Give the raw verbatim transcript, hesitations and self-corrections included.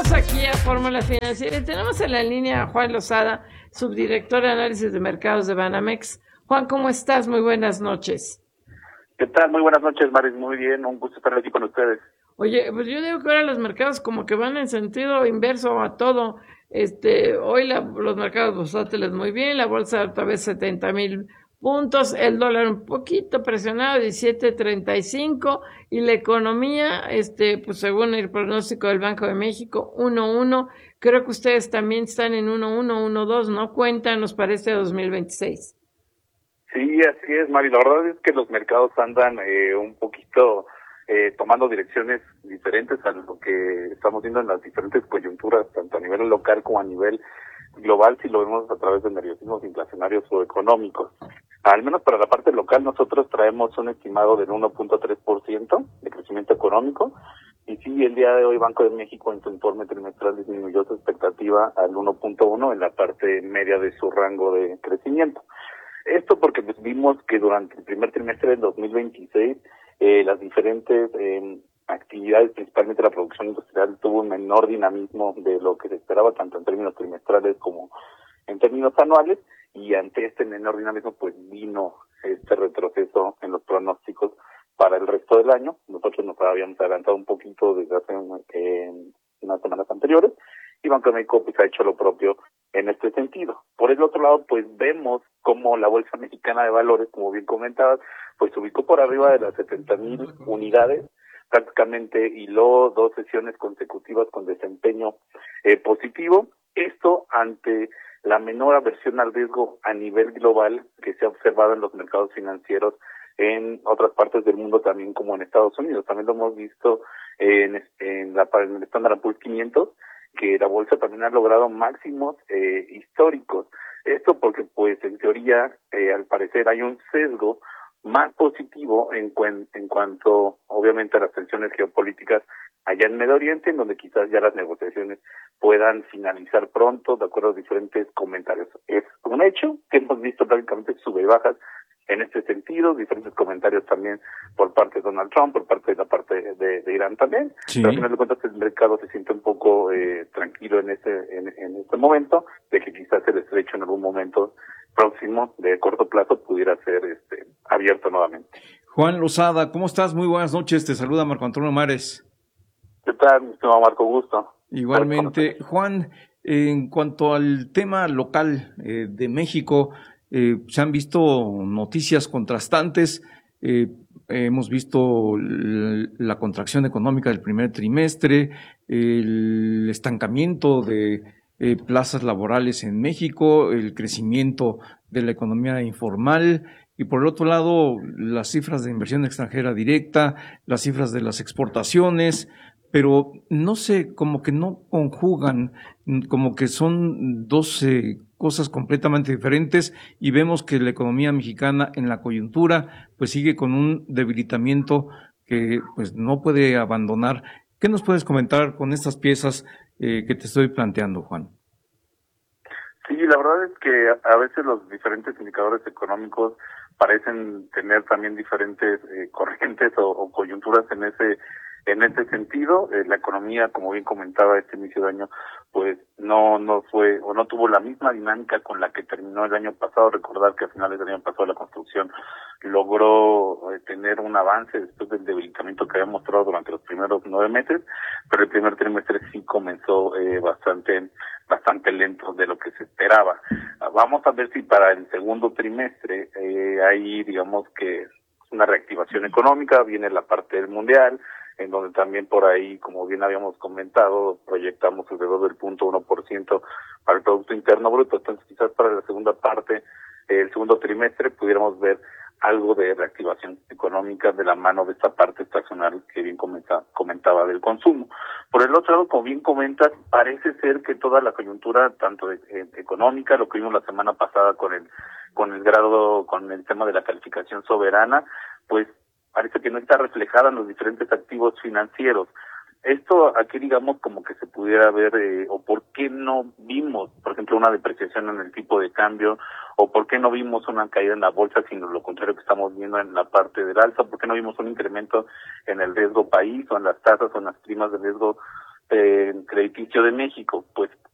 Regresamos aquí a Fórmula Financiera y tenemos en la línea a Juan Lozada, subdirector de análisis de mercados de Banamex. Juan, ¿cómo estás? Muy buenas noches. ¿Qué tal? Muy buenas noches, Maris. Muy bien, un gusto estar aquí con ustedes. Oye, pues yo digo que ahora los mercados como que van en sentido inverso a todo. Este, hoy la, los mercados bursátiles muy bien, la bolsa otra vez setenta mil puntos, el dólar un poquito presionado, diecisiete treinta y cinco, y la economía, este, pues según el pronóstico del Banco de México, uno uno. Creo que ustedes también están en uno uno, uno dos, ¿no? Cuéntanos para este dos mil veintiséis. Sí, así es, Mari. La verdad es que los mercados andan eh, un poquito eh, tomando direcciones diferentes a lo que estamos viendo en las diferentes coyunturas, tanto a nivel local como a nivel global, si lo vemos a través de nerviosismos inflacionarios o económicos. Al menos para la parte local, nosotros traemos un estimado del uno punto tres por ciento de crecimiento económico. Y sí, el día de hoy Banco de México en su informe trimestral disminuyó su expectativa al uno punto uno en la parte media de su rango de crecimiento. Esto porque pues, vimos que durante el primer trimestre del dos mil veintiséis eh, las diferentes eh, actividades, principalmente la producción industrial, tuvo un menor dinamismo de lo que se esperaba, tanto en términos trimestrales como en términos anuales, y ante este menor dinamismo pues vino este retroceso en los pronósticos para el resto del año. Nosotros nos habíamos adelantado un poquito desde hace eh, unas semanas anteriores, y Banco de México pues ha hecho lo propio en este sentido. Por el otro lado, pues vemos como la Bolsa Mexicana de Valores, como bien comentabas, pues se ubicó por arriba de las setenta mil unidades, prácticamente hiló dos sesiones consecutivas con desempeño eh, positivo. Esto ante la menor aversión al riesgo a nivel global que se ha observado en los mercados financieros en otras partes del mundo, también como en Estados Unidos. También lo hemos visto en, en, la, en el Standard and Poor's quinientos, que la bolsa también ha logrado máximos eh, históricos. Esto porque, pues, en teoría, eh, al parecer hay un sesgo más positivo en, cuen, en cuanto, obviamente, a las tensiones geopolíticas allá en Medio Oriente, en donde quizás ya las negociaciones puedan finalizar pronto, de acuerdo a diferentes comentarios. Es un hecho que hemos visto prácticamente sube y bajas en este sentido, diferentes comentarios también por parte de Donald Trump, por parte de la parte de, de Irán también, sí. Pero al final de cuentas el mercado se siente un poco eh, tranquilo en este en, en este momento, de que quizás el estrecho en algún momento próximo, de corto plazo, pudiera ser este abierto nuevamente. Juan Lozada, ¿cómo estás? Muy buenas noches, te saluda Marco Antonio Mares. ¿Qué tal, mi estimado Marco? Gusto. Igualmente. Juan, en cuanto al tema local eh, de México, Eh, se han visto noticias contrastantes, eh, hemos visto l- la contracción económica del primer trimestre, el estancamiento de eh, plazas laborales en México, el crecimiento de la economía informal, y por el otro lado las cifras de inversión extranjera directa, las cifras de las exportaciones, pero no sé, como que no conjugan, como que son dos eh, cosas completamente diferentes, y vemos que la economía mexicana en la coyuntura pues sigue con un debilitamiento que pues no puede abandonar. ¿Qué nos puedes comentar con estas piezas eh, que te estoy planteando, Juan? Sí, la verdad es que a, a veces los diferentes indicadores económicos parecen tener también diferentes eh, corrientes o, o coyunturas en ese En ese sentido. Eh, la economía, como bien comentaba, este inicio de año, pues no no fue o no tuvo la misma dinámica con la que terminó el año pasado. Recordar que a finales del año pasado la construcción logró eh, tener un avance después del debilitamiento que había mostrado durante los primeros nueve meses, pero el primer trimestre sí comenzó eh, bastante bastante lento de lo que se esperaba. Uh, vamos a ver si para el segundo trimestre eh, hay, digamos que una reactivación económica, viene la parte del mundial, en donde también por ahí, como bien habíamos comentado, proyectamos alrededor del punto uno por ciento para el Producto Interno Bruto. Entonces, quizás para la segunda parte, eh, el segundo trimestre, pudiéramos ver algo de reactivación económica de la mano de esta parte estacional que bien comenta, comentaba del consumo. Por el otro lado, como bien comentas, parece ser que toda la coyuntura, tanto de, eh, económica, lo que vimos la semana pasada con el con el grado, con el tema de la calificación soberana, pues parece que no está reflejada en los diferentes activos financieros. Esto aquí, digamos, como que se pudiera ver, eh, o por qué no vimos, por ejemplo, una depreciación en el tipo de cambio, o por qué no vimos una caída en la bolsa, sino lo contrario que estamos viendo en la parte del alza, por qué no vimos un incremento en el riesgo país, o en las tasas, o en las primas de riesgo eh, crediticio de México, pues